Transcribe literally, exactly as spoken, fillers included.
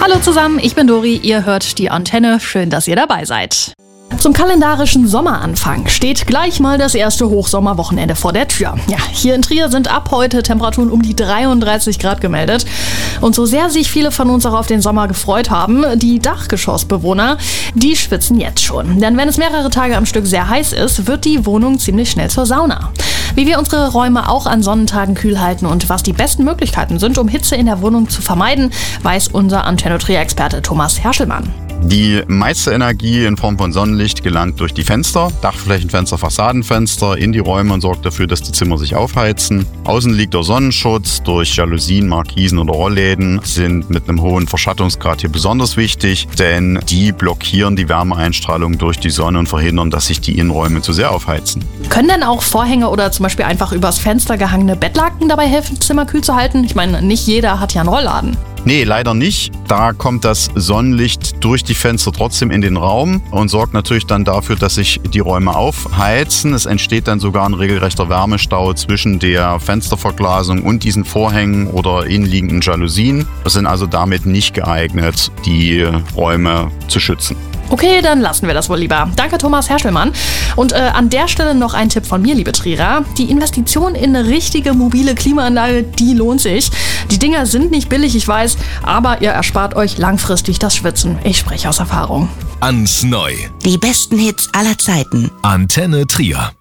Hallo zusammen, ich bin Dori, ihr hört die Antenne. Schön, dass ihr dabei seid. Zum kalendarischen Sommeranfang steht gleich mal das erste Hochsommerwochenende vor der Tür. Ja, hier in Trier sind ab heute Temperaturen um die dreiunddreißig Grad gemeldet. Und so sehr sich viele von uns auch auf den Sommer gefreut haben, die Dachgeschossbewohner, die schwitzen jetzt schon. Denn wenn es mehrere Tage am Stück sehr heiß ist, wird die Wohnung ziemlich schnell zur Sauna. Wie wir unsere Räume auch an Sonnentagen kühl halten und was die besten Möglichkeiten sind, um Hitze in der Wohnung zu vermeiden, weiß unser Antenne Trier-Experte Thomas Herschelmann. Die meiste Energie in Form von Sonnenlicht gelangt durch die Fenster, Dachflächenfenster, Fassadenfenster in die Räume und sorgt dafür, dass die Zimmer sich aufheizen. Außen liegt der Sonnenschutz durch Jalousien, Markisen oder Rollläden, sind mit einem hohen Verschattungsgrad hier besonders wichtig, denn die blockieren die Wärmeeinstrahlung durch die Sonne und verhindern, dass sich die Innenräume zu sehr aufheizen. Können denn auch Vorhänge oder zum Beispiel einfach übers Fenster gehangene Bettlaken dabei helfen, Zimmer kühl zu halten? Ich meine, nicht jeder hat ja einen Rollladen. Nee, leider nicht. Da kommt das Sonnenlicht durch die Fenster trotzdem in den Raum und sorgt natürlich dann dafür, dass sich die Räume aufheizen. Es entsteht dann sogar ein regelrechter Wärmestau zwischen der Fensterverglasung und diesen Vorhängen oder innenliegenden Jalousien. Das sind also damit nicht geeignet, die Räume zu schützen. Okay, dann lassen wir das wohl lieber. Danke, Thomas Herschelmann. Und äh, an der Stelle noch ein Tipp von mir, liebe Trierer. Die Investition in eine richtige mobile Klimaanlage, die lohnt sich. Die Dinger sind nicht billig, ich weiß, aber ihr erspart euch langfristig das Schwitzen. Ich spreche aus Erfahrung. Ans Neu. Die besten Hits aller Zeiten. Antenne Trier.